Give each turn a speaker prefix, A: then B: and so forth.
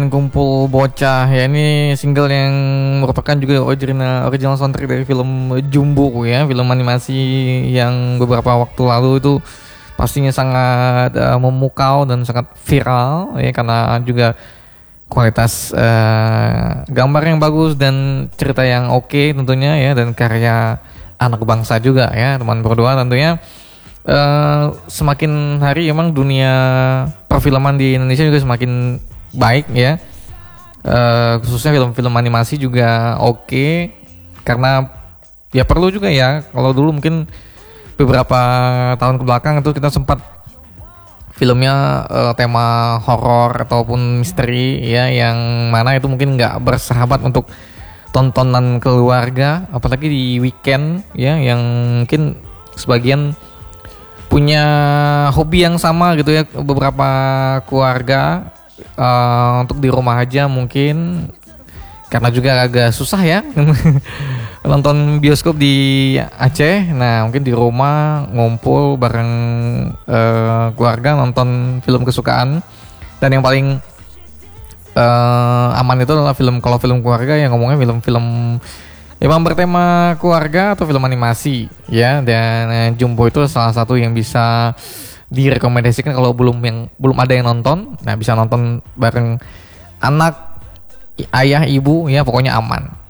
A: Kumpul Bocah ya, ini single yang merupakan juga original soundtrack dari film Jumbo ya, film animasi yang beberapa waktu lalu itu pastinya sangat memukau dan sangat viral ya, karena juga kualitas gambar yang bagus dan cerita yang oke tentunya ya, dan karya anak bangsa juga ya teman berdua tentunya. Semakin hari emang dunia perfilman di Indonesia juga semakin baik ya, khususnya film-film animasi juga oke, karena ya perlu juga ya. Kalau dulu mungkin beberapa tahun ke belakang itu kita sempat filmnya tema horor ataupun misteri ya, yang mana itu mungkin nggak bersahabat untuk tontonan keluarga, apalagi di weekend ya, yang mungkin sebagian punya hobi yang sama gitu ya, beberapa keluarga untuk di rumah aja mungkin, karena juga agak susah ya nonton bioskop di Aceh. Nah mungkin di rumah ngumpul bareng keluarga nonton film kesukaan, dan yang paling aman itu adalah kalau film keluarga yang ngomongnya film-film emang bertema keluarga atau film animasi ya. Dan Jumbo itu salah satu yang bisa direkomendasikan kalau belum ada yang nonton. Nah bisa nonton bareng anak, ayah, ibu ya, pokoknya aman.